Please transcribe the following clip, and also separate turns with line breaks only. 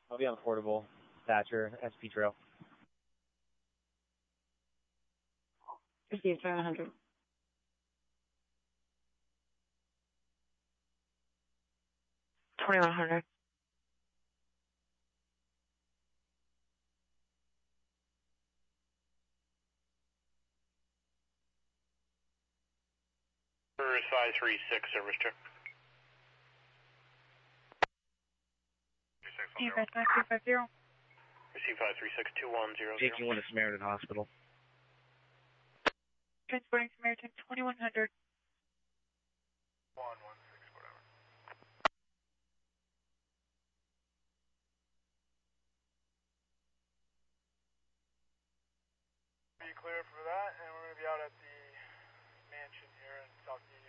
I'll be on the portable Thatcher SP Trail.
Receive 700. 2100.
Is 536 service check.
Receive 5350.
Receive 536-2100.
Taking one to Samaritan Hospital.
Transporting Samaritan 2100.
116, whatever.
Be clear for that, and we're going to be out at the mansion here in South Union.